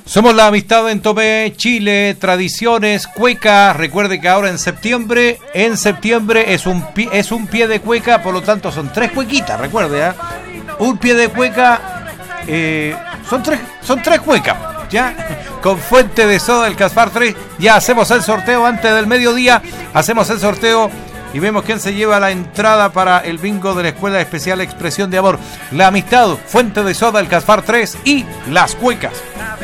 Somos la amistad en Tomé, Chile, tradiciones, cueca. Recuerde que ahora en septiembre es un pie de cueca, por lo tanto son 3 cuequitas, recuerde, ¿eh? Un pie de cueca, son tres cuecas, ¿ya? Con fuente de soda del Caspar 3, ya hacemos el sorteo antes del mediodía, hacemos el sorteo y vemos quién se lleva la entrada para el bingo de la Escuela Especial Expresión de Amor. La amistad, fuente de soda del Caspar 3 y las cuecas.